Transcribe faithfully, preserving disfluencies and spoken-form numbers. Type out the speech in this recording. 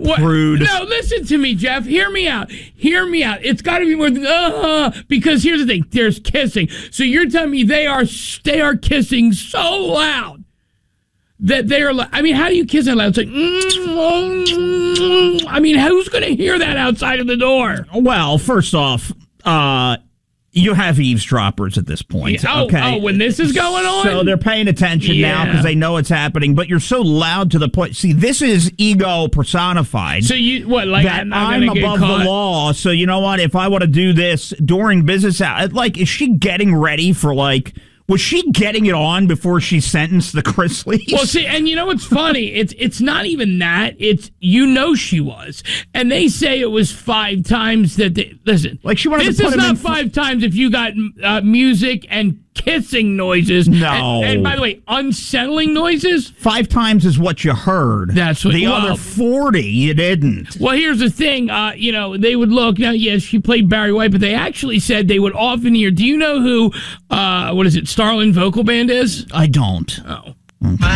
prude. No, listen to me, Jeff. Hear me out. Hear me out. It's got to be more than uh because here's the thing. There's kissing. So you're telling me they are they are kissing so loud that they are. I mean, how do you kiss that loud? It's like, mm, I mean, who's going to hear that outside of the door? Well, first off, uh, you have eavesdroppers at this point. Yeah, oh, okay. oh, when this is going on? So they're paying attention Yeah. now because they know it's happening, but you're so loud to the point. See, this is ego personified. So you, what, like, that I'm, I'm, not gonna above get caught. the law, so you know what? If I want to do this during business hours, like, is she getting ready for, like, was she getting it on before she sentenced the Chrisleys? Well, see, and you know what's funny? It's it's not even that. It's, you know, she was. And they say it was five times that they, listen, Like she wanted this to put is him not in five f- times if you got uh, music and kissing noises. No. And, and by the way, unsettling noises. Five times is what you heard. That's what- the well- other forty you didn't. Well, here's the thing. Uh, you know, they would look. Now, yes, she played Barry White, but they actually said they would often hear. Do you know who, uh, what is it, Starland Vocal Band is? I don't. Oh. Okay.